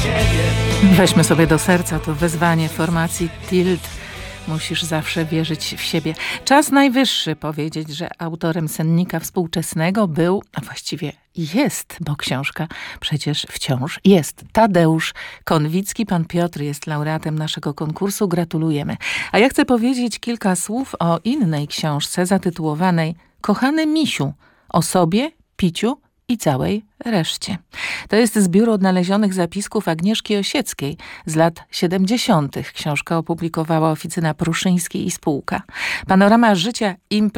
Weźmy sobie do serca to wezwanie formacji Tilt. Musisz zawsze wierzyć w siebie. Czas najwyższy powiedzieć, że autorem sennika współczesnego był, a właściwie jest, bo książka przecież wciąż jest. Tadeusz Konwicki. Pan Piotr jest laureatem naszego konkursu. Gratulujemy. A ja chcę powiedzieć kilka słów o innej książce zatytułowanej Kochany misiu, o sobie, piciu i całej reszcie. To jest zbiór odnalezionych zapisków Agnieszki Osieckiej z lat 70. Książkę opublikowała Oficyna Pruszyńskiej i Spółka. Panorama życia